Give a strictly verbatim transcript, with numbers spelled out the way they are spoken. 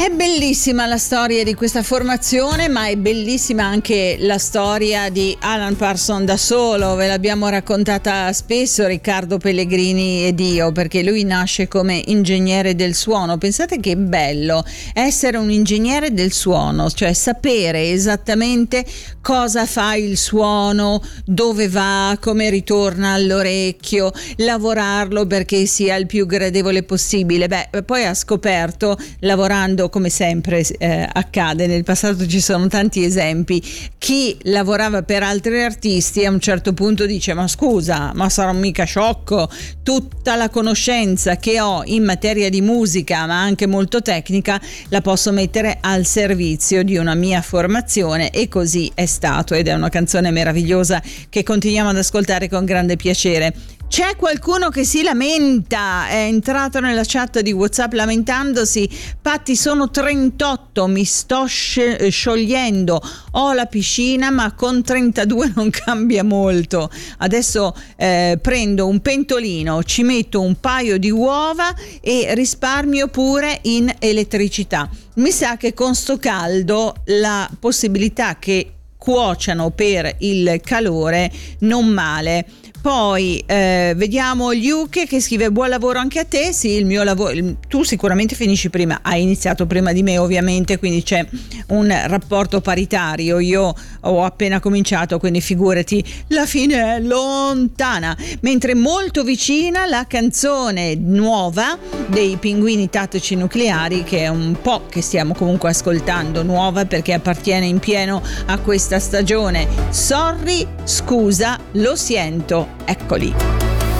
È bellissima la storia di questa formazione, ma è bellissima anche la storia di Alan Parsons da solo. Ve l'abbiamo raccontata spesso, Riccardo Pellegrini ed io, perché lui nasce come ingegnere del suono. Pensate che bello essere un ingegnere del suono, cioè sapere esattamente cosa fa il suono, dove va, come ritorna all'orecchio, lavorarlo perché sia il più gradevole possibile. Beh, poi ha scoperto, lavorando come sempre eh, accade, nel passato ci sono tanti esempi, chi lavorava per altri artisti a un certo punto dice: ma scusa, ma sarò mica sciocco, tutta la conoscenza che ho in materia di musica, ma anche molto tecnica, la posso mettere al servizio di una mia formazione, e così è stato, ed è una canzone meravigliosa che continuiamo ad ascoltare con grande piacere. C'è qualcuno che si lamenta, è entrato nella chat di WhatsApp lamentandosi: Patti, sono trentotto, mi sto sciogliendo, ho la piscina ma con trentadue non cambia molto, adesso eh, prendo un pentolino, ci metto un paio di uova e risparmio pure in elettricità. Mi sa che con sto caldo la possibilità che cuociano per il calore non male. Poi eh, vediamo Liuche che scrive: buon lavoro anche a te. Sì, il mio lavoro, il, tu sicuramente finisci prima, hai iniziato prima di me ovviamente, quindi c'è un rapporto paritario. Io ho appena cominciato, quindi figurati, la fine è lontana. Mentre molto vicina la canzone nuova dei Pinguini Tattici Nucleari, che è un po' che stiamo comunque ascoltando, nuova perché appartiene in pieno a questa stagione. Sorry, scusa, lo sento. Eccoli.